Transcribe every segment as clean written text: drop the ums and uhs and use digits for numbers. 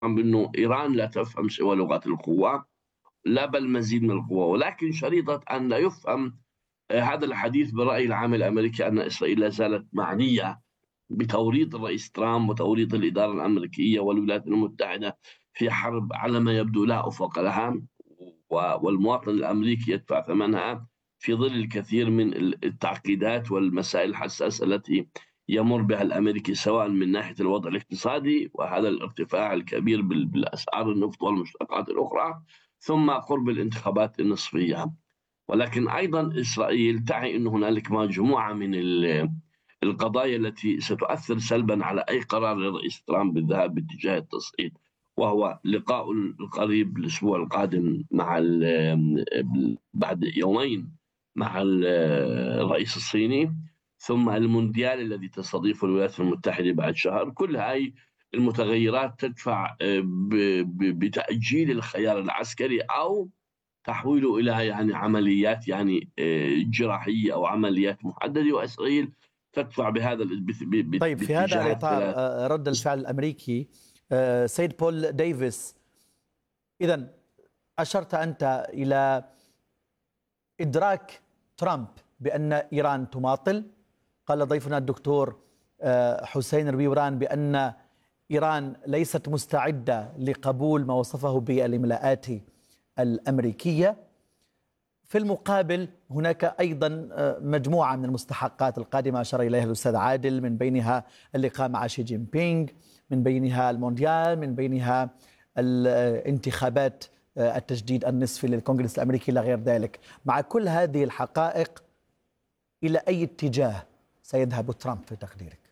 بأنه إيران لا تفهم سوى لغة القوة، لا بل مزيد من القوة، ولكن شريطة أن لا يفهم هذا الحديث بالرأي العام الأمريكي أن إسرائيل لا زالت معنية بتوريط الرئيس ترامب وتوريط الإدارة الأمريكية والولايات المتحدة في حرب على ما يبدو لا أفق لها، والمواطن الأمريكي يدفع ثمنها في ظل الكثير من التعقيدات والمسائل الحساسة التي يمر بها الأمريكي، سواء من ناحية الوضع الاقتصادي وهذا الارتفاع الكبير بالأسعار النفط والمشتقات الأخرى، ثم قرب الانتخابات النصفية. ولكن أيضا إسرائيل تعي أن هنالك مجموعة من القضايا التي ستؤثر سلبا على أي قرار للرئيس ترامب بالذهاب باتجاه التصعيد، وهو لقاء القريب الأسبوع القادم مع بعد يومين مع الرئيس الصيني، ثم المونديال الذي تستضيفه الولايات المتحدة بعد شهر. كل هاي المتغيرات تدفع بتأجيل الخيار العسكري أو تحويله إلى عمليات جراحية أو عمليات محددة، وإسرائيل تدفع بهذا طيب، في هذا باتجاهات الإطار ثلاث. رد الفعل الأمريكي سيد بول ديفيس، إذن أشرت أنت إلى إدراك ترامب بأن إيران تماطل. قال ضيفنا الدكتور حسين ربيوران بأن إيران ليست مستعدة لقبول ما وصفه بالإملاءات الأمريكية. في المقابل هناك أيضا مجموعة من المستحقات القادمة أشار إليها الأستاذ عادل، من بينها اللقاء مع شي جين بينغ، من بينها المونديال، من بينها الانتخابات التجديد النصفي للكونغرس الأمريكي إلى غير ذلك. مع كل هذه الحقائق، إلى أي اتجاه سيذهب ترامب في تقديرك؟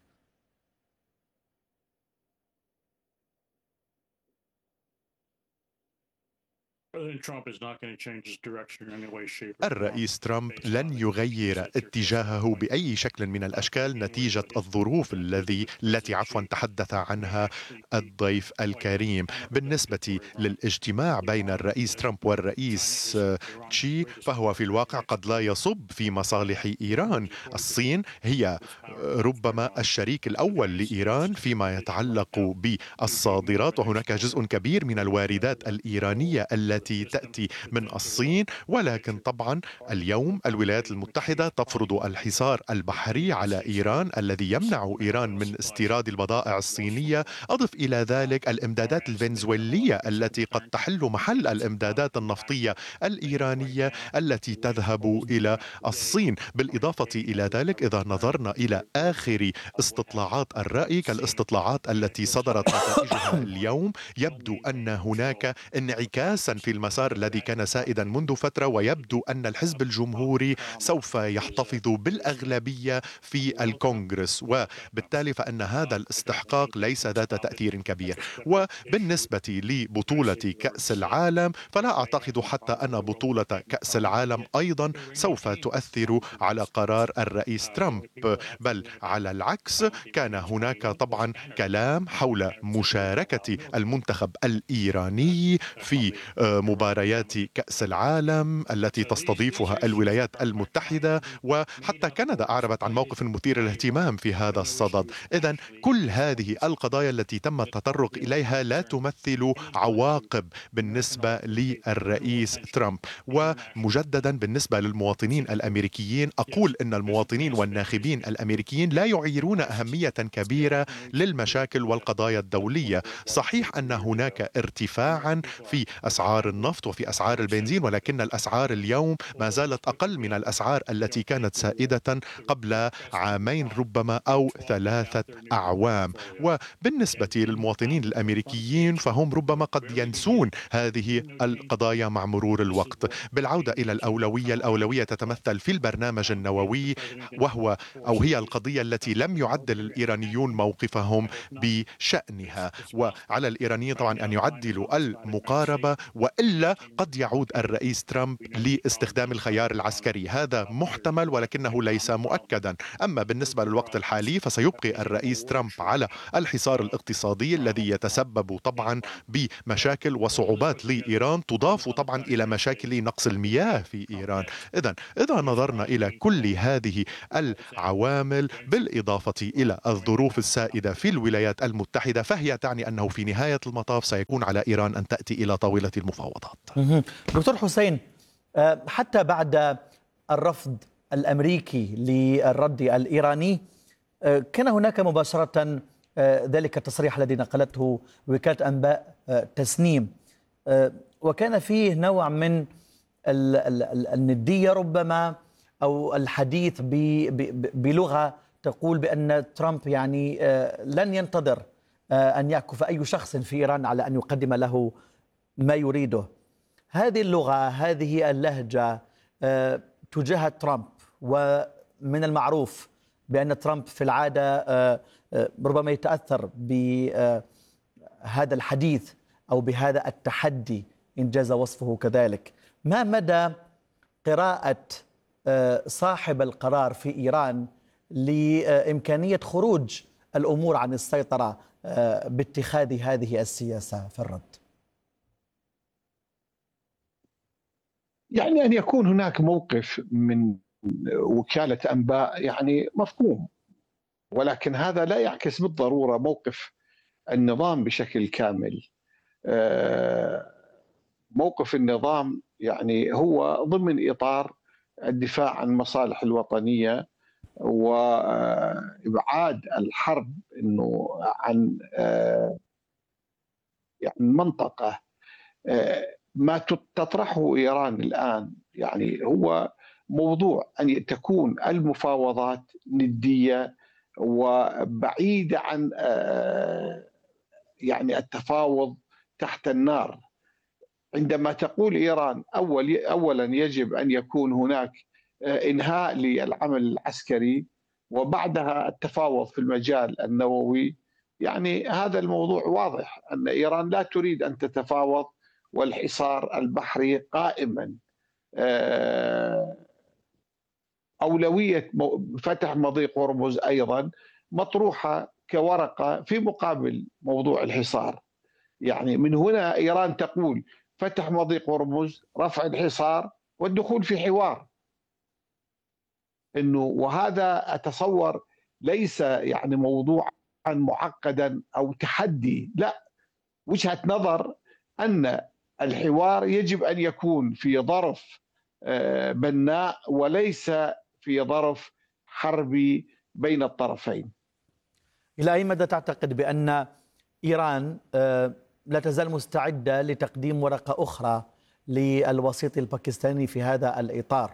الرئيس ترامب لن يغير اتجاهه بأي شكل من الأشكال نتيجة الظروف التي تحدث عنها الضيف الكريم. بالنسبة للاجتماع بين الرئيس ترامب والرئيس شي، فهو في الواقع قد لا يصب في مصالح إيران. الصين هي ربما الشريك الأول لإيران فيما يتعلق بالصادرات، وهناك جزء كبير من الواردات الإيرانية التي تأتي من الصين. ولكن طبعا اليوم الولايات المتحدة تفرض الحصار البحري على إيران الذي يمنع إيران من استيراد البضائع الصينية. أضف إلى ذلك الإمدادات الفنزويلية التي قد تحل محل الإمدادات النفطية الإيرانية التي تذهب إلى الصين. بالإضافة إلى ذلك، إذا نظرنا إلى آخر استطلاعات الرأي كالاستطلاعات التي صدرت نتائجها اليوم، يبدو أن هناك انعكاسا في المسار الذي كان سائدا منذ فترة، ويبدو أن الحزب الجمهوري سوف يحتفظ بالأغلبية في الكونغرس، وبالتالي فإن هذا الاستحقاق ليس ذات تأثير كبير. وبالنسبة لبطولة كأس العالم، فلا أعتقد حتى أن بطولة كأس العالم أيضا سوف تؤثر على قرار الرئيس ترامب، بل على العكس. كان هناك طبعا كلام حول مشاركة المنتخب الإيراني في مباريات كأس العالم التي تستضيفها الولايات المتحدة، وحتى كندا أعربت عن موقف مثير للاهتمام في هذا الصدد. إذن كل هذه القضايا التي تم التطرق إليها لا تمثل عواقب بالنسبة للرئيس ترامب. ومجددا بالنسبة للمواطنين الأمريكيين، أقول أن المواطنين والناخبين الأمريكيين لا يعيرون أهمية كبيرة للمشاكل والقضايا الدولية. صحيح أن هناك ارتفاعا في أسعار النفط وفي أسعار البنزين، ولكن الأسعار اليوم ما زالت أقل من الأسعار التي كانت سائدة قبل عامين ربما أو 3 أعوام. وبالنسبة للمواطنين الأمريكيين فهم ربما قد ينسون هذه القضايا مع مرور الوقت. بالعودة إلى الأولوية تتمثل في البرنامج النووي، هي القضية التي لم يعدل الإيرانيون موقفهم بشأنها، وعلى الإيرانيين طبعا أن يعدلوا المقاربة إلا قد يعود الرئيس ترامب لاستخدام الخيار العسكري. هذا محتمل ولكنه ليس مؤكدا. أما بالنسبة للوقت الحالي فسيبقي الرئيس ترامب على الحصار الاقتصادي الذي يتسبب طبعا بمشاكل وصعوبات لإيران، تضاف طبعا إلى مشاكل نقص المياه في إيران. إذا نظرنا إلى كل هذه العوامل بالإضافة إلى الظروف السائدة في الولايات المتحدة، فهي تعني أنه في نهاية المطاف سيكون على إيران أن تأتي إلى طاولة المفاوضات. دكتور حسين، حتى بعد الرفض الأمريكي للرد الإيراني كان هناك مباشرة ذلك التصريح الذي نقلته وكالة أنباء تسنيم، وكان فيه نوع من الندية ربما، أو الحديث بلغة تقول بأن ترامب يعني لن ينتظر أن يعكف أي شخص في إيران على أن يقدم له ما يريده. هذه اللغة، هذه اللهجة تجاه ترامب، ومن المعروف بأن ترامب في العادة ربما يتأثر بهذا الحديث أو بهذا التحدي إن جاز وصفه كذلك. ما مدى قراءة صاحب القرار في إيران لإمكانية خروج الأمور عن السيطرة باتخاذ هذه السياسة في الرد؟ يعني أن يكون هناك موقف من وكالة أنباء يعني مفهوم، ولكن هذا لا يعكس بالضرورة موقف النظام بشكل كامل. موقف النظام يعني هو ضمن إطار الدفاع عن المصالح الوطنية وإبعاد الحرب إنه عن يعني منطقة. ما تطرحه إيران الآن يعني هو موضوع أن تكون المفاوضات ندية وبعيدة عن يعني التفاوض تحت النار. عندما تقول إيران أولا يجب أن يكون هناك إنهاء للعمل العسكري وبعدها التفاوض في المجال النووي، يعني هذا الموضوع واضح أن إيران لا تريد أن تتفاوض والحصار البحري قائما. أولوية فتح مضيق هرمز أيضا مطروحة كورقة في مقابل موضوع الحصار. يعني من هنا إيران تقول فتح مضيق هرمز، رفع الحصار والدخول في حوار. إنه وهذا أتصور ليس يعني موضوعا معقدا أو تحدي، لا، وجهة نظر أن الحوار يجب أن يكون في ظرف بناء وليس في ظرف حربي بين الطرفين. إلى أي مدى تعتقد بأن إيران لا تزال مستعدة لتقديم ورقة أخرى للوسيط الباكستاني في هذا الإطار؟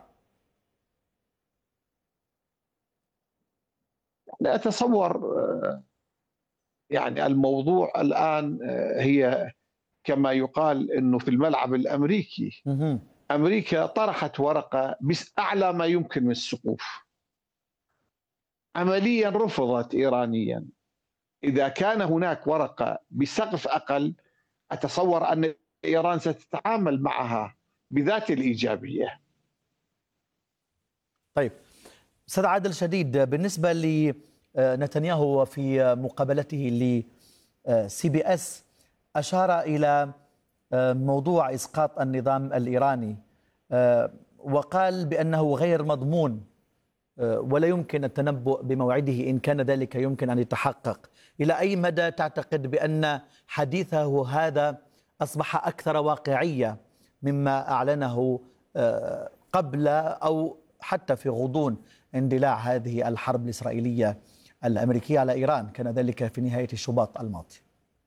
لا أتصور يعني الموضوع الآن هي كما يقال أنه في الملعب الأمريكي. أمريكا طرحت ورقة بأعلى ما يمكن من السقوف، عمليا رفضت إيرانيا. إذا كان هناك ورقة بسقف أقل أتصور أن إيران ستتعامل معها بذات الإيجابية. طيب أستاذ عادل شديد، بالنسبة لنتنياهو في مقابلته لسي بي اس أشار إلى موضوع إسقاط النظام الإيراني وقال بأنه غير مضمون ولا يمكن التنبؤ بموعده إن كان ذلك يمكن أن يتحقق. إلى أي مدى تعتقد بأن حديثه هذا أصبح أكثر واقعية مما أعلنه قبل أو حتى في غضون اندلاع هذه الحرب الإسرائيلية الأمريكية على إيران؟ كان ذلك في نهاية شباط الماضي.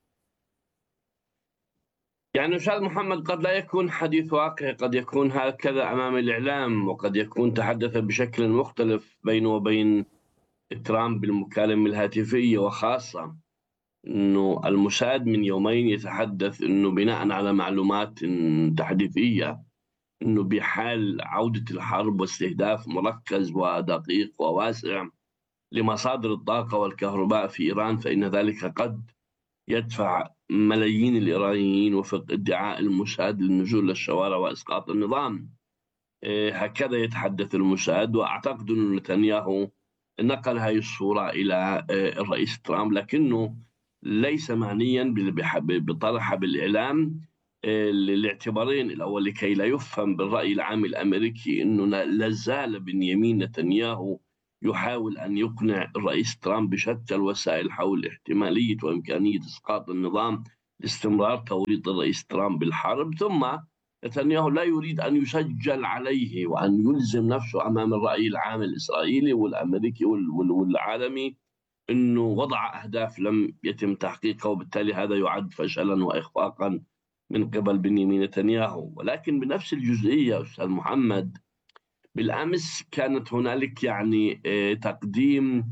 يعني أستاذ محمد، قد لا يكون حديث واقعي، قد يكون هكذا أمام الإعلام، وقد يكون تحدث بشكل مختلف بينه وبين ترامب بالمكالمة الهاتفية، وخاصة أنه الموساد من يومين يتحدث أنه بناء على معلومات تحديثية أنه بحال عودة الحرب واستهداف مركز ودقيق وواسع لمصادر الطاقة والكهرباء في إيران، فإن ذلك قد يدفع ملايين الإيرانيين وفق ادعاء الموساد للنزول للشوارع وإسقاط النظام. هكذا يتحدث الموساد، وأعتقد أن نتنياهو نقل هذه الصورة إلى الرئيس ترامب، لكنه ليس معنيا بطرحها بالإعلام للاعتبارين. الأول لكي لا يفهم بالرأي العام الأمريكي أنه لازال بنيامين نتنياهو يحاول أن يقنع الرئيس ترامب بشتى الوسائل حول احتمالية وإمكانية إسقاط النظام لاستمرار توريط الرئيس ترامب بالحرب. ثم نتنياهو لا يريد أن يسجل عليه وأن يلزم نفسه أمام الرأي العام الإسرائيلي والأمريكي والعالمي أنه وضع أهداف لم يتم تحقيقها، وبالتالي هذا يعد فشلا وإخفاقا من قبل بنيامين نتنياهو. ولكن بنفس الجزئية أستاذ محمد، بالأمس كانت هنالك تقديم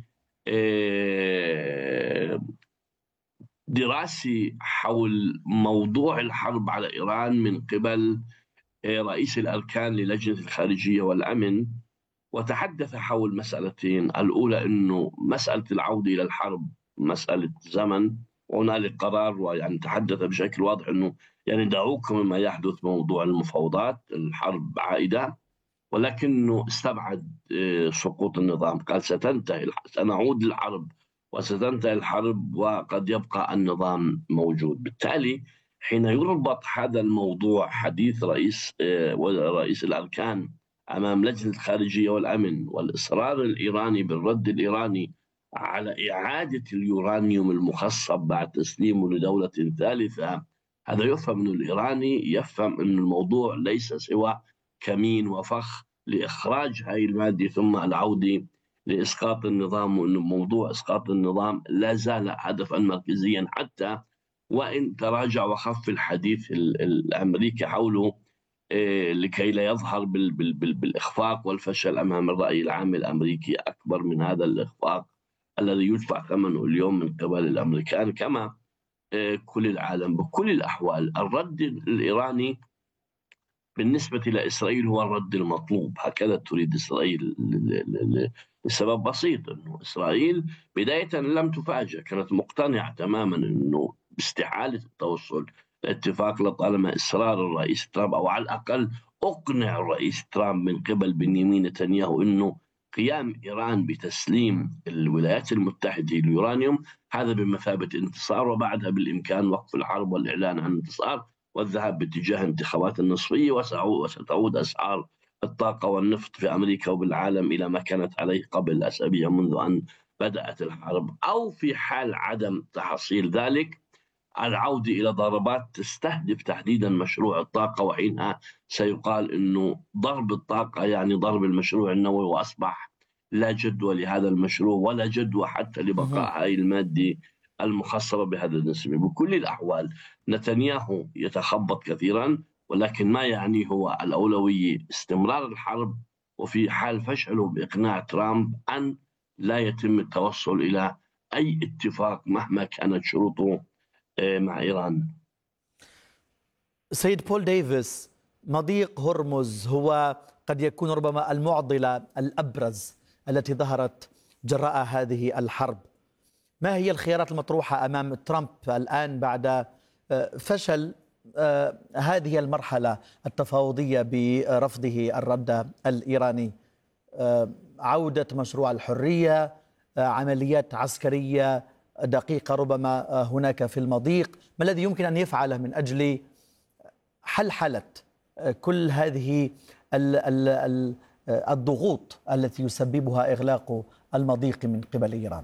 دراسي حول موضوع الحرب على إيران من قبل رئيس الأركان للجنة الخارجية والأمن، وتحدث حول مسألتين. الأولى أنه مسألة العودة إلى الحرب مسألة زمن، وهنالك قرار، تحدث بشكل واضح أنه دعوكم مما يحدث موضوع المفاوضات، الحرب عائدة، ولكنه استبعد سقوط النظام. قال سنعود للحرب وستنتهي الحرب وقد يبقى النظام موجود. بالتالي حين يربط هذا الموضوع حديث رئيس الأركان أمام لجنة الخارجية والأمن والإصرار الإيراني بالرد الإيراني على إعادة اليورانيوم المخصب بعد تسليمه لدولة ثالثة، هذا يفهم أن الإيراني يفهم أن الموضوع ليس سوى كمين وفخ لإخراج هاي المادة ثم العودة لإسقاط النظام، وأن موضوع إسقاط النظام لا زال هدفا مركزيا حتى وإن تراجع وخف الحديث الأمريكي حوله لكي لا يظهر بالإخفاق والفشل أمام الرأي العام الأمريكي أكبر من هذا الإخفاق الذي يدفع ثمنه اليوم من قبل الأمريكان كما كل العالم. بكل الأحوال الرد الإيراني بالنسبة لإسرائيل هو الرد المطلوب، هكذا تريد إسرائيل لسبب بسيط، أنه إسرائيل بداية لم تفاجأ، كانت مقتنعة تماما أنه باستحالة التوصل لاتفاق لطالما إصرار الرئيس ترامب، أو على الأقل أقنع الرئيس ترامب من قبل بنيامين نتنياهو أنه قيام إيران بتسليم الولايات المتحدة اليورانيوم هذا بمثابة انتصار، وبعدها بالإمكان وقف الحرب والإعلان عن انتصار والذهاب باتجاه انتخابات النصفية، وستعود أسعار الطاقة والنفط في أمريكا وبالعالم إلى ما كانت عليه قبل أسابيع منذ أن بدأت الحرب، أو في حال عدم تحصيل ذلك العودة إلى ضربات تستهدف تحديدا مشروع الطاقة، وحينها سيقال أنه ضرب الطاقة يعني ضرب المشروع النووي، وأصبح لا جدوى لهذا المشروع ولا جدوى حتى لبقاء هذه المادة المخصبة بهذا النسبة. بكل الأحوال نتنياهو يتخبط كثيرا، ولكن ما يعني هو الأولوية استمرار الحرب، وفي حال فشله بإقناع ترامب أن لا يتم التوصل إلى أي اتفاق مهما كانت شروطه مع إيران. سيد بول ديفيس، مضيق هرمز هو قد يكون ربما المعضلة الأبرز التي ظهرت جراء هذه الحرب. ما هي الخيارات المطروحة أمام ترامب الآن بعد فشل هذه المرحلة التفاوضية برفضه الرد الإيراني؟ عودة مشروع الحرية، عمليات عسكرية دقيقة ربما هناك في المضيق، ما الذي يمكن أن يفعله من أجل حلحلة كل هذه الضغوط التي يسببها إغلاق المضيق من قبل إيران؟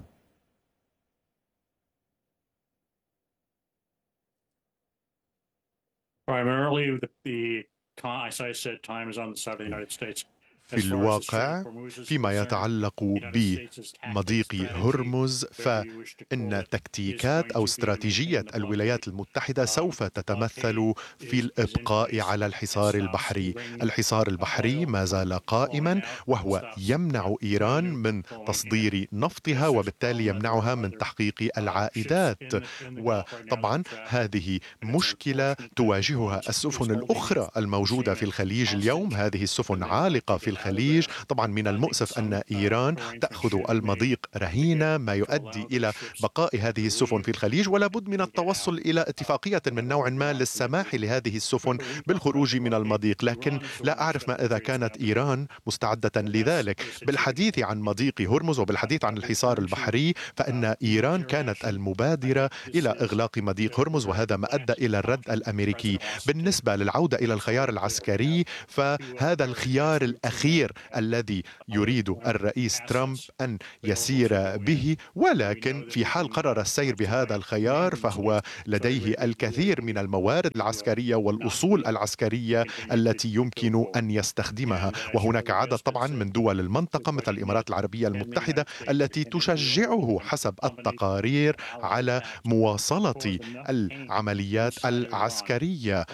Primarily, as I said, time is on the side of the United States. في الواقع فيما يتعلق بمضيق هرمز، فإن تكتيكات أو استراتيجية الولايات المتحدة سوف تتمثل في الإبقاء على الحصار البحري. الحصار البحري ما زال قائما، وهو يمنع إيران من تصدير نفطها، وبالتالي يمنعها من تحقيق العائدات. وطبعا هذه مشكلة تواجهها السفن الأخرى الموجودة في الخليج اليوم. هذه السفن عالقة في الخليج. طبعا من المؤسف أن إيران تأخذ المضيق رهينة، ما يؤدي إلى بقاء هذه السفن في الخليج، ولا بد من التوصل إلى اتفاقية من نوع ما للسماح لهذه السفن بالخروج من المضيق، لكن لا أعرف ما إذا كانت إيران مستعدة لذلك. بالحديث عن مضيق هرمز وبالحديث عن الحصار البحري، فإن إيران كانت المبادرة إلى إغلاق مضيق هرمز، وهذا ما أدى إلى الرد الأمريكي. بالنسبة للعودة إلى الخيار العسكري، فهذا الخيار الأخير الذي يريد الرئيس ترامب أن يسير به، ولكن في حال قرر السير بهذا الخيار فهو لديه الكثير من الموارد العسكرية والأصول العسكرية التي يمكن أن يستخدمها. وهناك عدد طبعا من دول المنطقة مثل الإمارات العربية المتحدة التي تشجعه حسب التقارير على مواصلة العمليات العسكرية.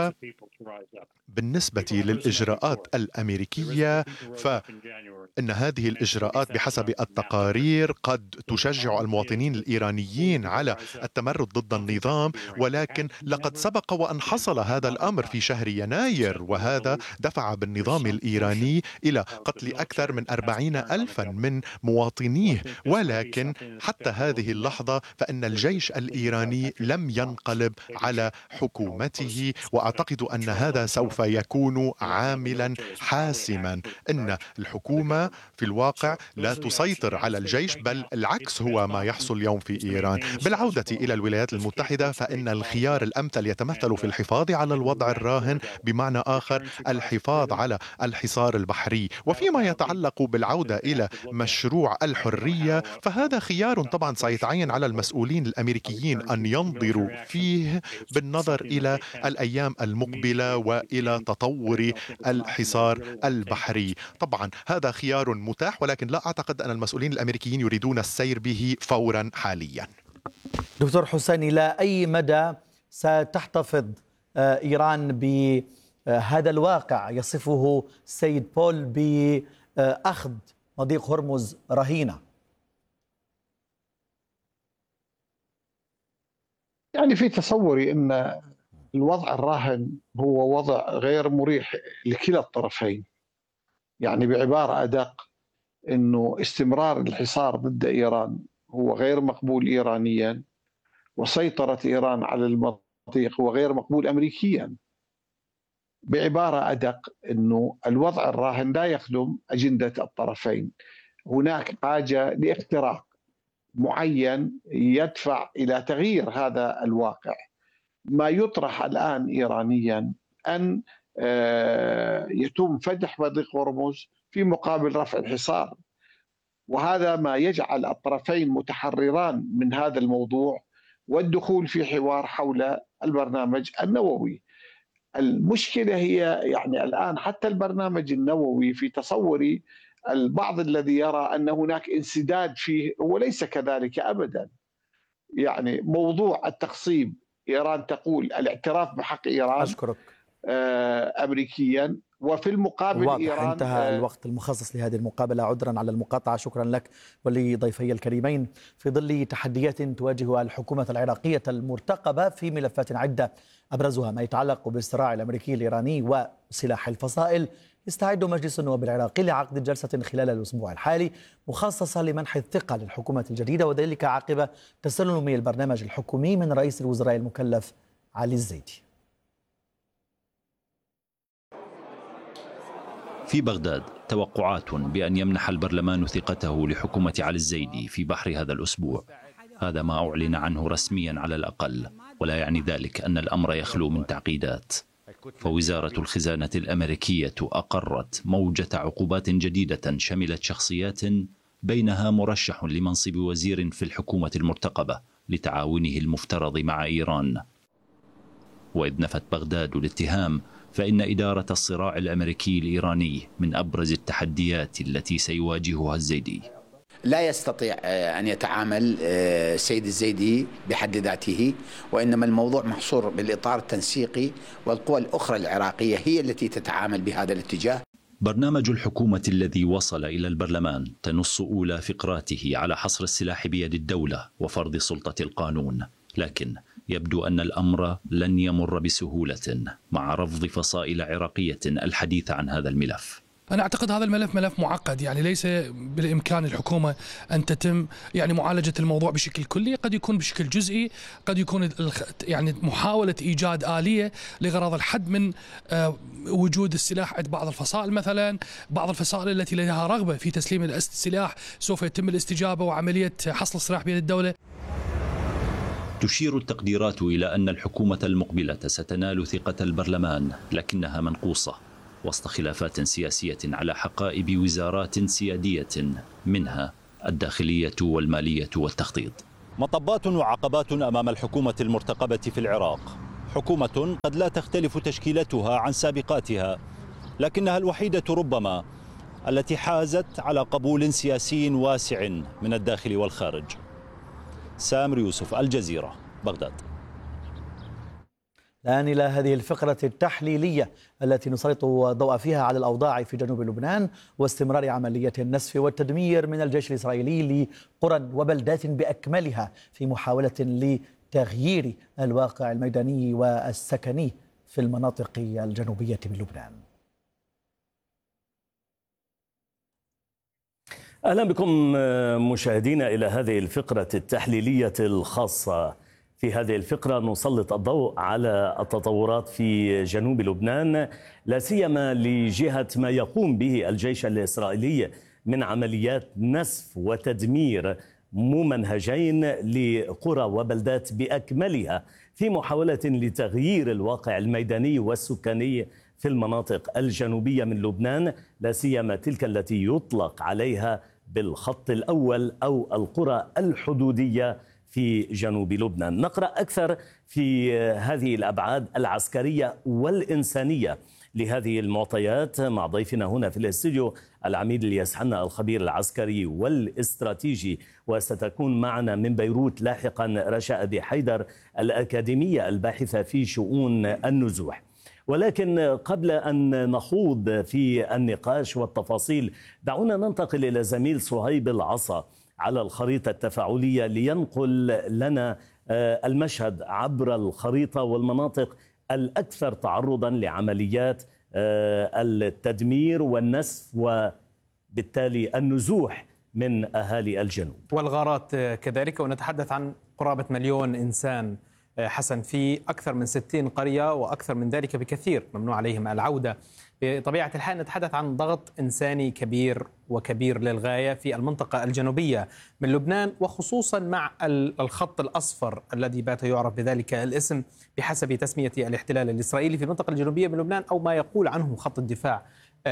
وبالنسبة للإجراءات الأمريكية، فإن هذه الإجراءات بحسب التقارير قد تشجع المواطنين الإيرانيين على التمرد ضد النظام، ولكن لقد سبق وأن حصل هذا الأمر في شهر يناير، وهذا دفع بالنظام الإيراني إلى قتل أكثر من 40,000 من مواطنيه. ولكن حتى هذه اللحظة فإن الجيش الإيراني لم ينقلب على حكومته، وأعتقد أن هذا سوف يكون عاملا حاسما. إن الحكومة في الواقع لا تسيطر على الجيش، بل العكس هو ما يحصل اليوم في إيران. بالعودة إلى الولايات المتحدة، فإن الخيار الأمثل يتمثل في الحفاظ على الوضع الراهن، بمعنى آخر الحفاظ على الحصار البحري. وفيما يتعلق بالعودة إلى مشروع الحرية، فهذا خيار طبعا سيتعين على المسؤولين الأمريكيين أن ينظروا فيه بالنظر إلى الأيام المقبلة وإلى تطور الحصار البحري. طبعا هذا خيار متاح، ولكن لا أعتقد أن المسؤولين الأمريكيين يريدون السير به فورا حاليا. دكتور حسين، إلى أي مدى ستحتفظ إيران بهذا الواقع يصفه السيد بول بأخذ مضيق هرمز رهينة؟ يعني في تصوري أن الوضع الراهن هو وضع غير مريح لكلا الطرفين. يعني بعبارة أدق، أنه استمرار الحصار ضد إيران هو غير مقبول إيرانيا، وسيطرة إيران على المضيق هو غير مقبول أمريكيا. بعبارة أدق، أنه الوضع الراهن لا يخدم أجندة الطرفين. هناك حاجة لاختراق معين يدفع إلى تغيير هذا الواقع. ما يطرح الآن إيرانيا أن يتم فتح مضيق هرمز في مقابل رفع الحصار، وهذا ما يجعل الطرفين متحرران من هذا الموضوع والدخول في حوار حول البرنامج النووي. المشكلة هي يعني الآن حتى البرنامج النووي في تصوري البعض الذي يرى أن هناك انسداد فيه، وليس كذلك أبدا. يعني موضوع التقسيم، إيران تقول الاعتراف بحق إيران أشكرك أمريكيا، وفي المقابل واضح إيران انتهى الوقت المخصص لهذه المقابلة. عذرا على المقاطعة. شكرا لك ولضيفي الكريمين. في ظل تحديات تواجه الحكومة العراقية المرتقبة في ملفات عدة، أبرزها ما يتعلق بالصراع الأمريكي الإيراني وسلاح الفصائل، يستعد مجلس النواب العراقي لعقد جلسة خلال الأسبوع الحالي مخصصة لمنح الثقة للحكومة الجديدة، وذلك عقب تسلم البرنامج الحكومي من رئيس الوزراء المكلف علي الزيدي. في بغداد توقعات بأن يمنح البرلمان ثقته لحكومة علي الزيدي في بحر هذا الأسبوع. هذا ما أعلن عنه رسميا على الأقل، ولا يعني ذلك أن الأمر يخلو من تعقيدات. فوزارة الخزانة الأمريكية أقرت موجة عقوبات جديدة شملت شخصيات بينها مرشح لمنصب وزير في الحكومة المرتقبة لتعاونه المفترض مع إيران. وإذ نفت بغداد الاتهام، فإن إدارة الصراع الأمريكي الإيراني من أبرز التحديات التي سيواجهها الزيدي. لا يستطيع أن يتعامل السيد الزيدي بحد ذاته، وإنما الموضوع محصور بالإطار التنسيقي، والقوى الأخرى العراقية هي التي تتعامل بهذا الاتجاه. برنامج الحكومة الذي وصل إلى البرلمان تنص أولى فقراته على حصر السلاح بيد الدولة وفرض سلطة القانون، لكن يبدو أن الأمر لن يمر بسهولة مع رفض فصائل عراقية الحديث عن هذا الملف. أنا أعتقد هذا الملف ملف معقد، يعني ليس بالإمكان الحكومة أن تتم يعني معالجة الموضوع بشكل كلي، قد يكون بشكل جزئي، قد يكون يعني محاولة إيجاد آلية لغرض الحد من وجود السلاح عند بعض الفصائل، مثلا بعض الفصائل التي لديها رغبة في تسليم السلاح سوف يتم الاستجابة وعملية حصل السلاح بيد الدولة. تشير التقديرات إلى أن الحكومة المقبلة ستنال ثقة البرلمان، لكنها منقوصة وسط خلافات سياسية على حقائب وزارات سيادية، منها الداخلية والمالية والتخطيط. مطبات وعقبات أمام الحكومة المرتقبة في العراق، حكومة قد لا تختلف تشكيلتها عن سابقاتها، لكنها الوحيدة ربما التي حازت على قبول سياسي واسع من الداخل والخارج. سامر يوسف، الجزيرة، بغداد. الآن إلى هذه الفقرة التحليلية التي نسلط الضوء فيها على الأوضاع في جنوب لبنان واستمرار عملية النسف والتدمير من الجيش الإسرائيلي لقرى وبلدات بأكملها في محاولة لتغيير الواقع الميداني والسكني في المناطق الجنوبية من لبنان. أهلا بكم مشاهدينا إلى هذه الفقرة التحليلية الخاصة. في هذه الفقرة نسلط الضوء على التطورات في جنوب لبنان، لا سيما لجهة ما يقوم به الجيش الإسرائيلي من عمليات نسف وتدمير ممنهجين لقرى وبلدات بأكملها في محاولة لتغيير الواقع الميداني والسكاني في المناطق الجنوبية من لبنان، لا سيما تلك التي يطلق عليها بالخط الأول أو القرى الحدودية في جنوب لبنان. نقرأ أكثر في هذه الأبعاد العسكرية والإنسانية لهذه المعطيات مع ضيفنا هنا في الاستوديو العميد الياس حنا، الخبير العسكري والاستراتيجي، وستكون معنا من بيروت لاحقا رشا أبي حيدر، الأكاديمية الباحثة في شؤون النزوح. ولكن قبل أن نخوض في النقاش والتفاصيل، دعونا ننتقل إلى زميل صهيب العصا على الخريطة التفاعلية لينقل لنا المشهد عبر الخريطة والمناطق الأكثر تعرضا لعمليات التدمير والنسف وبالتالي النزوح من أهالي الجنوب والغارات كذلك. ونتحدث عن قرابة 1,000,000 إنسان حسن في أكثر من 60 قرية، وأكثر من ذلك بكثير ممنوع عليهم العودة. بطبيعة الحال نتحدث عن ضغط إنساني كبير وكبير للغاية في المنطقة الجنوبية من لبنان، وخصوصا مع الخط الأصفر الذي بات يعرف بذلك الاسم بحسب تسمية الاحتلال الإسرائيلي في المنطقة الجنوبية من لبنان، أو ما يقول عنه خط الدفاع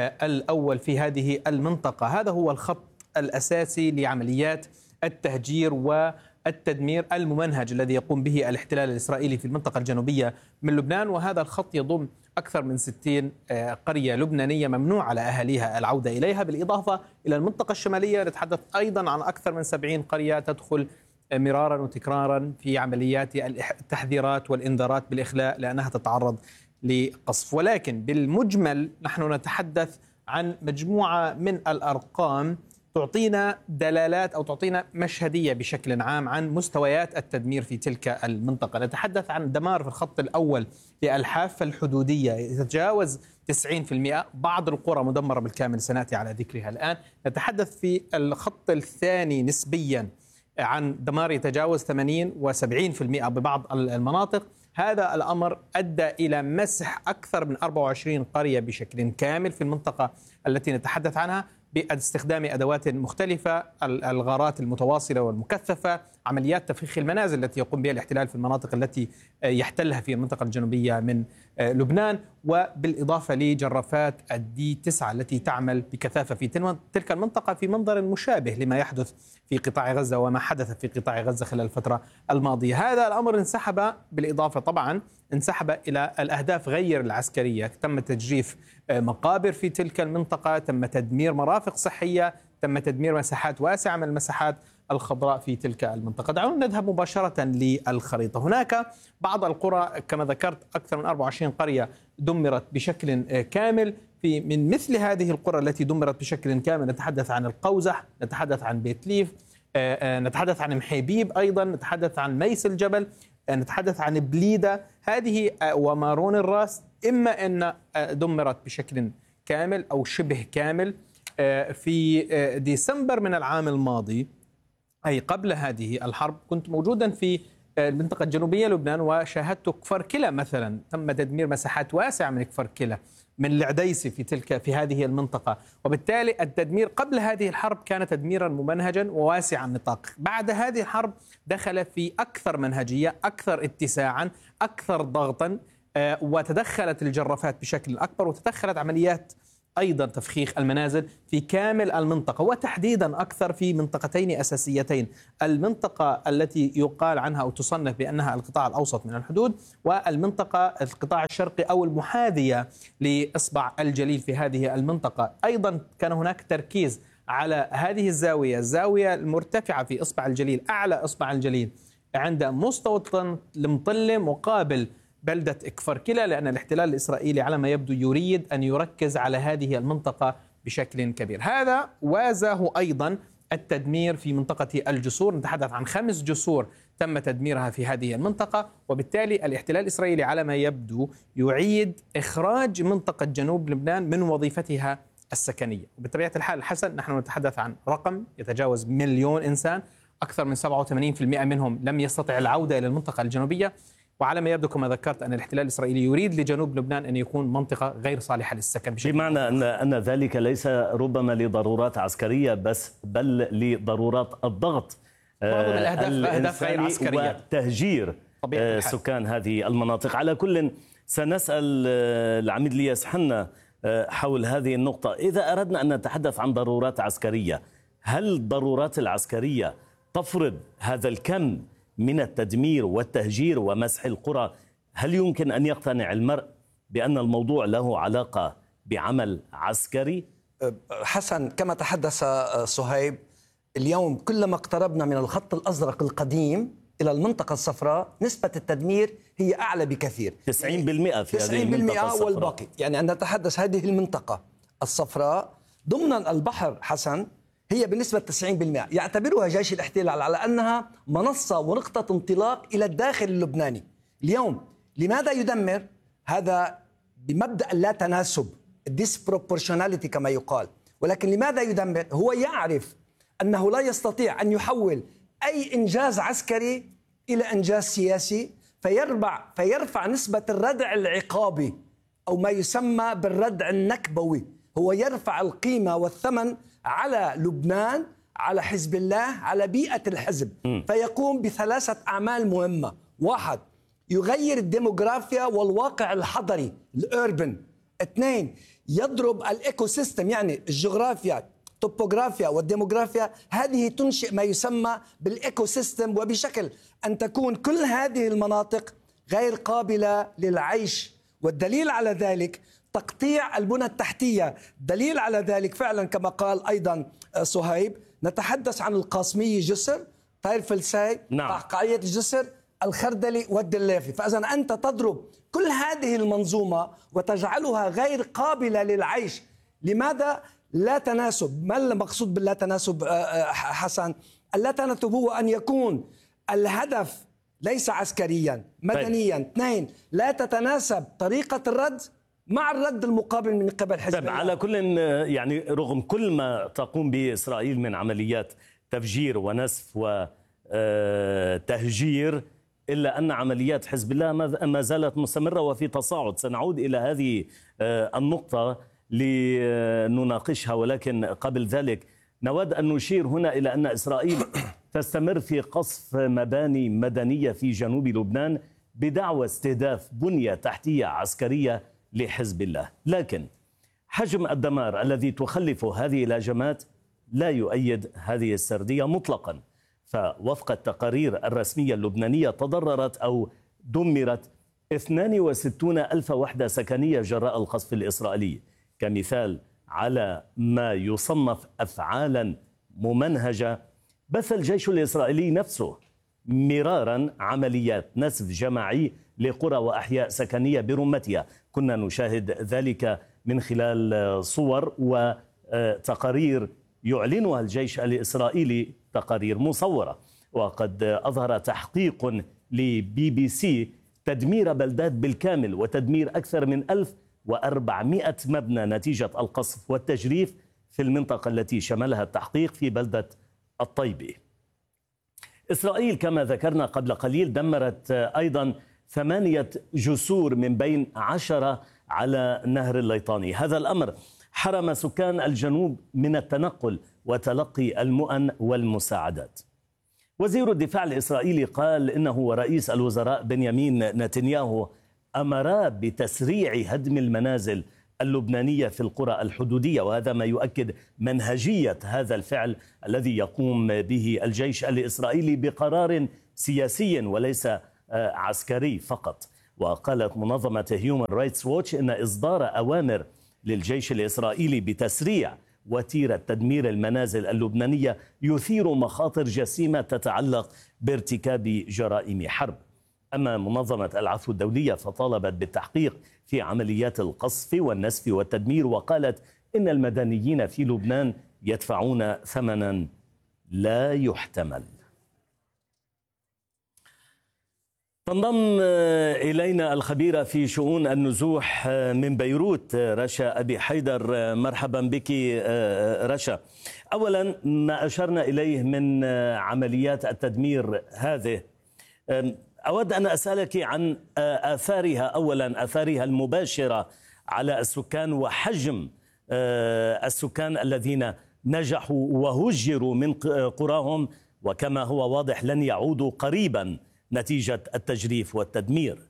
الأول في هذه المنطقة. هذا هو الخط الأساسي لعمليات التهجير والتدمير الممنهج الذي يقوم به الاحتلال الإسرائيلي في المنطقة الجنوبية من لبنان. وهذا الخط يضم أكثر من 60 قرية لبنانية ممنوع على أهاليها العودة إليها، بالإضافة إلى المنطقة الشمالية نتحدث أيضا عن أكثر من 70 قرية تدخل مرارا وتكرارا في عمليات التحذيرات والإنذارات بالإخلاء لأنها تتعرض لقصف. ولكن بالمجمل نحن نتحدث عن مجموعة من الأرقام تعطينا دلالات أو تعطينا مشهدية بشكل عام عن مستويات التدمير في تلك المنطقة. نتحدث عن دمار في الخط الأول للحافة الحدودية يتجاوز 90%، بعض القرى مدمرة بالكامل سنأتي على ذكرها الآن. نتحدث في الخط الثاني نسبيا عن دمار يتجاوز 80 و70% ببعض المناطق. هذا الأمر أدى إلى مسح أكثر من 24 قرية بشكل كامل في المنطقة التي نتحدث عنها باستخدام أدوات مختلفة، الغارات المتواصلة والمكثفة، عمليات تفخيخ المنازل التي يقوم بها الاحتلال في المناطق التي يحتلها في المنطقة الجنوبية من لبنان، وبالإضافة لجرافات الD9 التي تعمل بكثافة في تلك المنطقة في منظر مشابه لما يحدث في قطاع غزة وما حدث في قطاع غزة خلال الفترة الماضية. هذا الأمر انسحب بالإضافة طبعا انسحب إلى الأهداف غير العسكرية. تم تجريف مقابر في تلك المنطقة، تم تدمير مرافق صحية، تم تدمير مساحات واسعة من المساحات الخضراء في تلك المنطقة. دعونا نذهب مباشرة للخريطة. هناك بعض القرى كما ذكرت أكثر من 24 قرية دمرت بشكل كامل. من مثل هذه القرى التي دمرت بشكل كامل نتحدث عن القوزح، نتحدث عن بيت ليف، نتحدث عن محيبيب، أيضا نتحدث عن ميس الجبل، نتحدث عن بليدة هذه ومارون الراس، إما أن دمرت بشكل كامل أو شبه كامل في ديسمبر من العام الماضي، أي قبل هذه الحرب. كنت موجودا في المنطقة الجنوبية لبنان وشاهدت كفر كلا مثلا، تم تدمير مساحات واسعة من كفر كلا، من العديسي في هذه المنطقة. وبالتالي التدمير قبل هذه الحرب كان تدميرا ممنهجا وواسع النطاق. بعد هذه الحرب دخل في أكثر منهجية، أكثر اتساعا، أكثر ضغطا، وتدخلت الجرافات بشكل أكبر، وتدخلت عمليات أيضا تفخيخ المنازل في كامل المنطقة، وتحديدا أكثر في منطقتين أساسيتين: المنطقة التي يقال عنها أو تصنف بأنها القطاع الأوسط من الحدود، والمنطقة القطاع الشرقي أو المحاذية لإصبع الجليل في هذه المنطقة. أيضا كان هناك تركيز على هذه الزاوية المرتفعة في إصبع الجليل، أعلى إصبع الجليل عند مستوى المطلة مقابل بلدة كفر كلا، لأن الاحتلال الإسرائيلي على ما يبدو يريد أن يركز على هذه المنطقة بشكل كبير. هذا وازاه أيضا التدمير في منطقة الجسور، نتحدث عن 5 جسور تم تدميرها في هذه المنطقة. وبالتالي الاحتلال الإسرائيلي على ما يبدو يعيد إخراج منطقة جنوب لبنان من وظيفتها السكنية. وبطبيعة الحال حسن، نحن نتحدث عن رقم يتجاوز 1,000,000 إنسان، أكثر من 87% منهم لم يستطع العودة إلى المنطقة الجنوبية. وعلى ما يبدو كما ذكرت أن الاحتلال الإسرائيلي يريد لجنوب لبنان أن يكون منطقة غير صالحة للسكن، بمعنى أن ذلك ليس ربما لضرورات عسكرية بس، بل لضرورات الضغط الأهداف غير عسكرية وتهجير سكان هذه المناطق. على كل سنسأل العميد لياس حنا حول هذه النقطة. إذا أردنا أن نتحدث عن ضرورات عسكرية، هل الضرورات العسكرية تفرض هذا الكم من التدمير والتهجير ومسح القرى؟ هل يمكن أن يقتنع المرء بأن الموضوع له علاقة بعمل عسكري؟ حسن، كما تحدث صهيب، اليوم كلما اقتربنا من الخط الأزرق القديم إلى المنطقة الصفراء نسبة التدمير هي أعلى بكثير، 90% في هذه المنطقة الصفراء، والباقي يعني أن نتحدث هذه المنطقة الصفراء ضمن البحر حسن هي بنسبة 90%. يعتبرها جيش الاحتلال على أنها منصة ونقطة انطلاق إلى الداخل اللبناني. اليوم لماذا يدمر؟ هذا بمبدأ اللا تناسب، disproportionality كما يقال. ولكن لماذا يدمر؟ هو يعرف أنه لا يستطيع أن يحول أي إنجاز عسكري إلى إنجاز سياسي، فيرفع نسبة الردع العقابي أو ما يسمى بالردع النكبوي. هو يرفع القيمة والثمن على لبنان، على حزب الله، على بيئة الحزب. فيقوم ب3 أعمال مهمة: 1، يغير الديموغرافيا والواقع الحضري الأوربن. 2، يضرب الإيكو سيستم، يعني الجغرافيا، التوبوغرافيا والديموغرافيا، هذه تنشئ ما يسمى بالإيكو سيستم، وبشكل أن تكون كل هذه المناطق غير قابلة للعيش. والدليل على ذلك تقطيع البنى التحتية. دليل على ذلك فعلا كما قال أيضا صهيب، نتحدث عن القاسمية جسر، طير فلساي، قعقاعية الجسر، الخردلي والدلافي. فإذا أنت تضرب كل هذه المنظومة وتجعلها غير قابلة للعيش. لماذا؟ لا تناسب. ما المقصود باللا تناسب حسن؟ اللا تناسب هو أن يكون الهدف ليس عسكريا، مدنيا. 2، لا تتناسب طريقة الرد مع الرد المقابل من قبل حزب الله. على كل، يعني رغم كل ما تقوم به إسرائيل من عمليات تفجير ونسف وتهجير، إلا أن عمليات حزب الله ما زالت مستمرة وفي تصاعد. سنعود إلى هذه النقطة لنناقشها، ولكن قبل ذلك نود أن نشير هنا إلى أن إسرائيل تستمر في قصف مباني مدنية في جنوب لبنان بدعوى استهداف بنية تحتية عسكرية لحزب الله. لكن حجم الدمار الذي تخلفه هذه الهجمات لا يؤيد هذه السردية مطلقا. فوفق التقارير الرسمية اللبنانية تضررت أو دمرت 62,000 وحدة سكنية جراء القصف الإسرائيلي، كمثال على ما يصنف أفعالا ممنهجة. بث الجيش الإسرائيلي نفسه مرارا عمليات نسف جماعي لقرى وأحياء سكنية برمتها. كنا نشاهد ذلك من خلال صور وتقارير يعلنها الجيش الإسرائيلي، تقارير مصورة. وقد أظهر تحقيق لBBC تدمير بلدات بالكامل وتدمير أكثر من 1000 و400 مبنى نتيجة القصف والتجريف في المنطقة التي شملها التحقيق في بلدة الطيبة. إسرائيل كما ذكرنا قبل قليل دمرت أيضا 8 جسور من بين 10 على نهر الليطاني. هذا الأمر حرم سكان الجنوب من التنقل وتلقي المؤن والمساعدات. وزير الدفاع الإسرائيلي قال إنه ورئيس الوزراء بنيامين نتنياهو أمرا بتسريع هدم المنازل اللبنانية في القرى الحدودية، وهذا ما يؤكد منهجية هذا الفعل الذي يقوم به الجيش الإسرائيلي بقرار سياسي وليس عسكري فقط. وقالت منظمة هيومن رايتس ووتش إن إصدار أوامر للجيش الإسرائيلي بتسريع وتيرة تدمير المنازل اللبنانية يثير مخاطر جسيمة تتعلق بارتكاب جرائم حرب. أما منظمة العفو الدولية فطالبت بالتحقيق في عمليات القصف والنسف والتدمير، وقالت إن المدنيين في لبنان يدفعون ثمنا لا يحتمل. تنضم إلينا الخبيرة في شؤون النزوح من بيروت رشا أبي حيدر. مرحبا بك رشا. أولا ما أشرنا إليه من عمليات التدمير هذه، أود أن أسألك عن آثارها، أولا آثارها المباشرة على السكان وحجم السكان الذين نجحوا وهجروا من قراهم، وكما هو واضح لن يعودوا قريبا نتيجة التجريف والتدمير.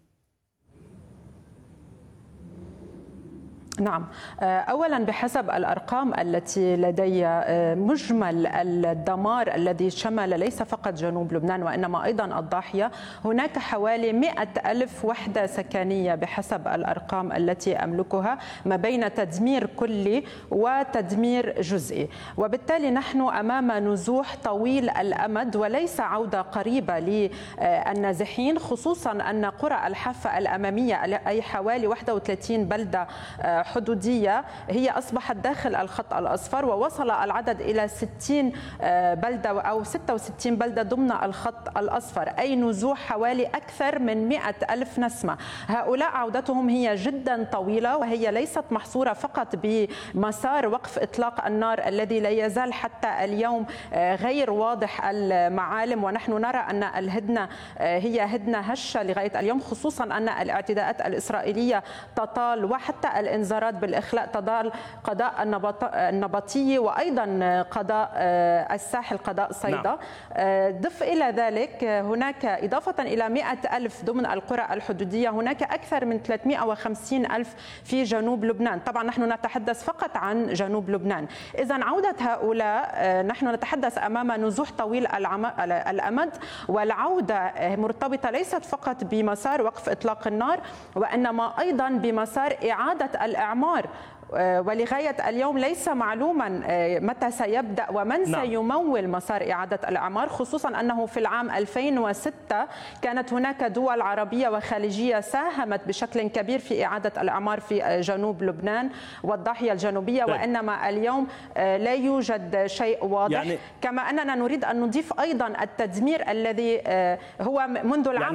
نعم، أولا بحسب الأرقام التي لدي مجمل الدمار الذي شمل ليس فقط جنوب لبنان وإنما أيضا الضاحية، هناك حوالي 100,000 وحدة سكنية بحسب الأرقام التي أملكها ما بين تدمير كلي وتدمير جزئي، وبالتالي نحن أمام نزوح طويل الأمد وليس عودة قريبة للنازحين، خصوصا أن قرى الحافة الأمامية أي حوالي 31 بلدة حدودية هي أصبحت داخل الخط الأصفر، ووصل العدد إلى 60 بلدة أو 66 بلدة ضمن الخط الأصفر، أي نزوح حوالي أكثر من 100,000 نسمة. هؤلاء عودتهم هي جدا طويلة، وهي ليست محصورة فقط بمسار وقف إطلاق النار الذي لا يزال حتى اليوم غير واضح المعالم، ونحن نرى أن الهدنة هي هدنة هشة لغاية اليوم، خصوصا أن الاعتداءات الإسرائيلية تطال وحتى الإنذارات بالإخلاء تضال قضاء النبطية وأيضا قضاء الساحل قضاء صيدا. ضف إلى ذلك هناك إضافة إلى 100,000 ضمن القرى الحدودية هناك أكثر من 350,000 في جنوب لبنان. طبعا نحن نتحدث فقط عن جنوب لبنان. إذن عودة هؤلاء نحن نتحدث أمام نزوح طويل الأمد، والعودة مرتبطة ليست فقط بمسار وقف إطلاق النار وإنما أيضا بمسار إعادة الإعمار، ولغاية اليوم ليس معلوما متى سيبدأ ومن سيمول مسار إعادة الإعمار، خصوصا أنه في العام 2006 كانت هناك دول عربية وخليجية ساهمت بشكل كبير في إعادة الإعمار في جنوب لبنان والضاحية الجنوبية، وإنما اليوم لا يوجد شيء واضح. كما أننا نريد أن نضيف أيضا التدمير الذي هو منذ العام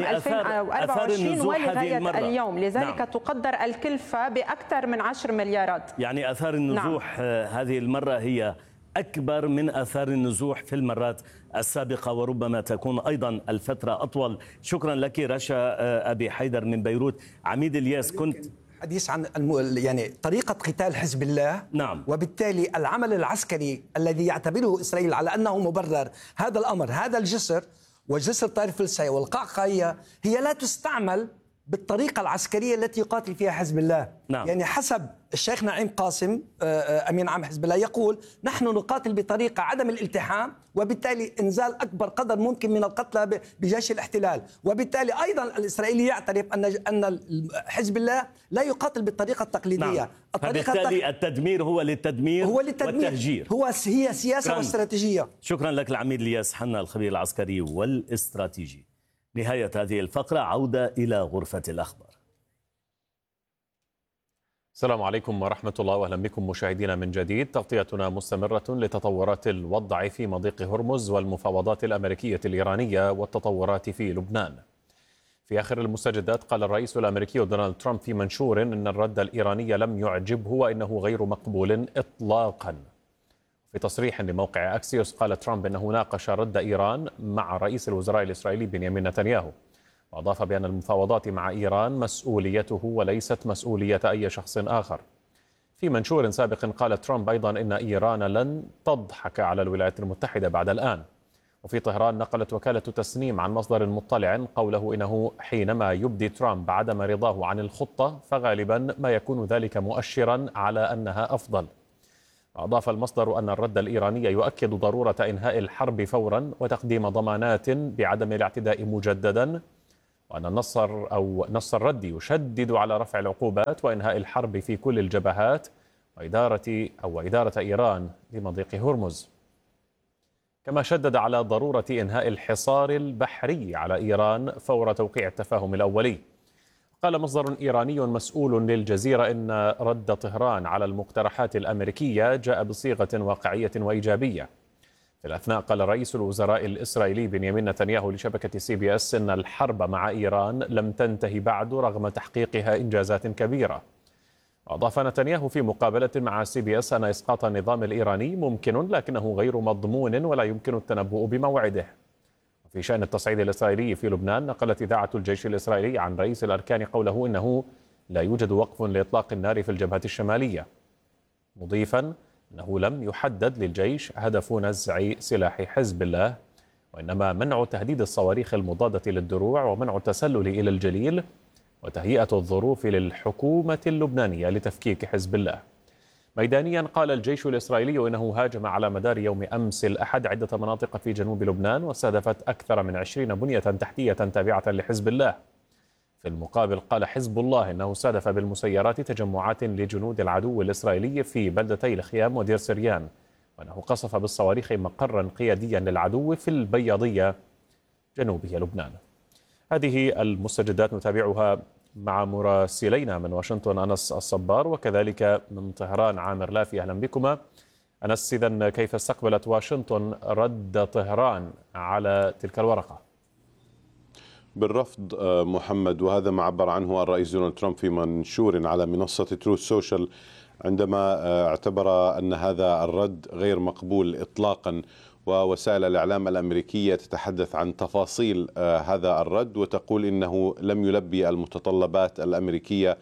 2024 ولغاية اليوم، لذلك تقدر الكلفة بأكثر من 10 مليارات. يعني آثار النزوح هذه المرة هي أكبر من آثار النزوح في المرات السابقة، وربما تكون أيضا الفترة أطول. شكرا لك رشا أبي حيدر من بيروت. عميد الياس، كنت حديث عن يعني طريقة قتال حزب الله، وبالتالي العمل العسكري الذي يعتبره إسرائيل على أنه مبرر. هذا الأمر، هذا الجسر وجسر طائر فلسطين والقعقاعية هي لا تستعمل بالطريقة العسكرية التي يقاتل فيها حزب الله. يعني حسب الشيخ نعيم قاسم أمين عام حزب الله يقول نحن نقاتل بطريقة عدم الالتحام، وبالتالي إنزال أكبر قدر ممكن من القتلى بجيش الاحتلال، وبالتالي أيضا الإسرائيلي يعترف أن حزب الله لا يقاتل بالطريقة التقليدية. فبالتالي التدمير هو للتدمير والتهجير، هي سياسة واستراتيجية. شكرا لك العميد الياس حنا الخبير العسكري والاستراتيجي. نهاية هذه الفقرة، عودة إلى غرفة الأخبار. السلام عليكم ورحمة الله، وأهلا بكم مشاهدينا من جديد. تغطيتنا مستمرة لتطورات الوضع في مضيق هرمز والمفاوضات الأمريكية الإيرانية والتطورات في لبنان. في آخر المستجدات قال الرئيس الأمريكي دونالد ترامب في منشور إن الرد الإيراني لم يعجبه وإنه غير مقبول إطلاقا. في تصريح لموقع أكسيوس قال ترامب إنه ناقش رد إيران مع رئيس الوزراء الإسرائيلي بنيامين نتنياهو، وأضاف بأن المفاوضات مع إيران مسؤوليته وليست مسؤولية أي شخص آخر. في منشور سابق قال ترامب أيضا إن إيران لن تضحك على الولايات المتحدة بعد الآن. وفي طهران نقلت وكالة تسنيم عن مصدر مطلع قوله إنه حينما يبدي ترامب عدم رضاه عن الخطة فغالبا ما يكون ذلك مؤشرا على أنها أفضل. أضاف المصدر أن الرد الإيراني يؤكد ضرورة إنهاء الحرب فورا وتقديم ضمانات بعدم الاعتداء مجددا، وأن نص الرد يشدد على رفع العقوبات وإنهاء الحرب في كل الجبهات وإدارة إيران لمضيق هرمز. كما شدد على ضرورة إنهاء الحصار البحري على إيران فور توقيع التفاهم الأولي. قال مصدر إيراني مسؤول للجزيرة إن رد طهران على المقترحات الأمريكية جاء بصيغة واقعية وإيجابية. في الأثناء قال رئيس الوزراء الإسرائيلي بنيامين نتنياهو لشبكة CBS إن الحرب مع إيران لم تنتهي بعد رغم تحقيقها إنجازات كبيرة. أضاف نتنياهو في مقابلة مع CBS أن إسقاط النظام الإيراني ممكن لكنه غير مضمون ولا يمكن التنبؤ بموعده. في شأن التصعيد الإسرائيلي في لبنان نقلت إذاعة الجيش الإسرائيلي عن رئيس الأركان قوله إنه لا يوجد وقف لإطلاق النار في الجبهة الشمالية، مضيفا أنه لم يحدد للجيش هدف نزع سلاح حزب الله، وإنما منع تهديد الصواريخ المضادة للدروع ومنع التسلل إلى الجليل وتهيئة الظروف للحكومة اللبنانية لتفكيك حزب الله. ميدانيا قال الجيش الإسرائيلي إنه هاجم على مدار يوم أمس الأحد عدة مناطق في جنوب لبنان واستهدفت أكثر من 20 بنية تحتية تابعة لحزب الله. في المقابل قال حزب الله إنه استهدف بالمسيرات تجمعات لجنود العدو الإسرائيلي في بلدتي الخيام ودير سريان، وأنه قصف بالصواريخ مقرا قياديا للعدو في البياضية جنوبي لبنان. هذه المستجدات نتابعها مع مراسلينا من واشنطن أنس الصبار وكذلك من طهران عامر لافي. أهلا بكما. أنس، إذن كيف استقبلت واشنطن رد طهران على تلك الورقة؟ بالرفض محمد، وهذا ما عبر عنه الرئيس دونالد ترامب في منشور على منصة تروث سوشيال عندما اعتبر أن هذا الرد غير مقبول إطلاقا، ووسائل الإعلام الأمريكية تتحدث عن تفاصيل هذا الرد وتقول إنه لم يلبي المتطلبات الأمريكية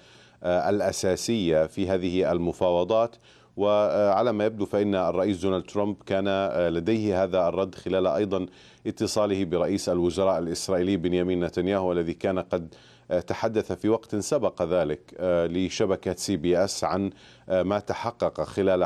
الأساسية في هذه المفاوضات. وعلى ما يبدو فإن الرئيس دونالد ترامب كان لديه هذا الرد خلال أيضا اتصاله برئيس الوزراء الإسرائيلي بنيامين نتنياهو، والذي كان قد تحدث في وقت سبق ذلك لشبكة CBS عن ما تحقق خلال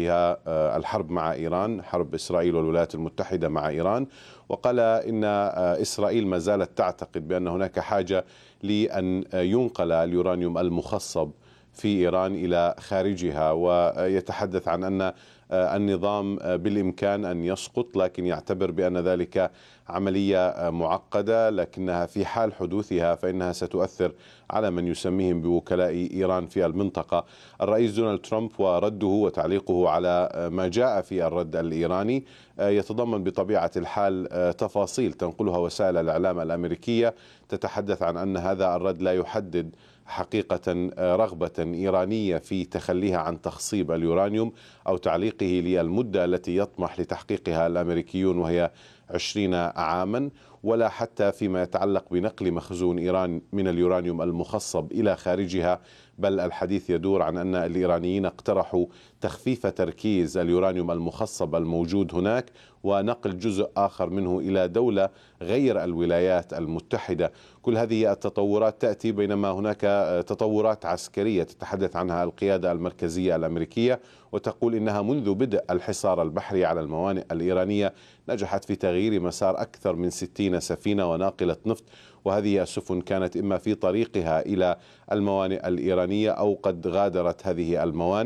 الحرب مع إيران، حرب إسرائيل والولايات المتحدة مع إيران، وقال إن إسرائيل ما زالت تعتقد بأن هناك حاجة لأن ينقل اليورانيوم المخصب في إيران إلى خارجها، ويتحدث عن أن النظام بالإمكان أن يسقط، لكن يعتبر بأن ذلك عملية معقدة، لكنها في حال حدوثها فإنها ستؤثر على من يسميهم بوكلاء إيران في المنطقة. الرئيس دونالد ترامب ورده وتعليقه على ما جاء في الرد الإيراني يتضمن بطبيعة الحال تفاصيل تنقلها وسائل الإعلام الأمريكية تتحدث عن أن هذا الرد لا يحدد حقيقة رغبة إيرانية في تخليها عن تخصيب اليورانيوم أو تعليقه للمدة التي يطمح لتحقيقها الأمريكيون وهي 20 عاما، ولا حتى فيما يتعلق بنقل مخزون إيران من اليورانيوم المخصب إلى خارجها، بل الحديث يدور عن أن الإيرانيين اقترحوا تخفيف تركيز اليورانيوم المخصب الموجود هناك ونقل جزء آخر منه إلى دولة غير الولايات المتحدة. كل هذه التطورات تأتي بينما هناك تطورات عسكرية تتحدث عنها القيادة المركزية الأمريكية وتقول إنها منذ بدء الحصار البحري على الموانئ الإيرانية نجحت في تغيير مسار أكثر من 60 سفينة وناقلة نفط، وهذه السفن كانت إما في طريقها إلى الموانئ الإيرانية أو قد غادرت هذه الموانئ.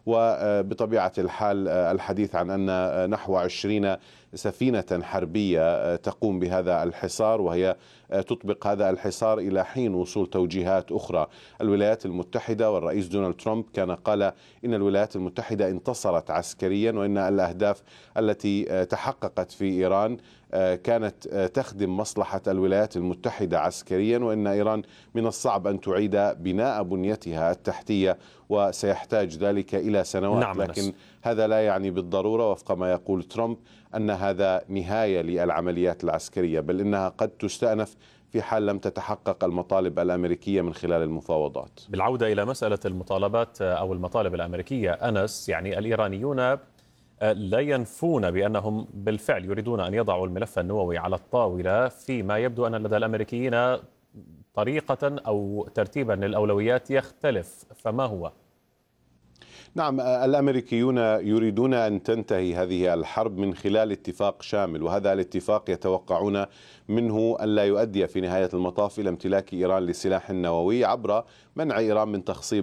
وبطبيعة الحال الحديث عن أن نحو 20 سفينة حربية تقوم بهذا الحصار، وهي تطبق هذا الحصار إلى حين وصول توجيهات أخرى. الولايات المتحدة والرئيس دونالد ترامب كان قال إن الولايات المتحدة انتصرت عسكريا، وإن الأهداف التي تحققت في إيران كانت تخدم مصلحة الولايات المتحدة عسكريا، وإن إيران من الصعب أن تعيد بناء بنيتها التحتية وسيحتاج ذلك إلى سنوات. نعم، لكن هذا لا يعني بالضرورة وفق ما يقول ترامب أن هذا نهاية للعمليات العسكرية، بل إنها قد تستأنف في حال لم تتحقق المطالب الأمريكية من خلال المفاوضات. بالعودة إلى مسألة المطالبات أو المطالب الأمريكية، أنس، يعني الإيرانيون لا ينفون بأنهم بالفعل يريدون أن يضعوا الملف النووي على الطاولة، فيما يبدو أن لدى الأمريكيين طريقة أو ترتيبا للأولويات يختلف، فما هو؟ نعم، الأمريكيون يريدون أن تنتهي هذه الحرب من خلال اتفاق شامل، وهذا الاتفاق يتوقعون منه أن لا يؤدي في نهاية المطاف إلى امتلاك إيران لسلاح نووي عبر منع إيران من تخصيب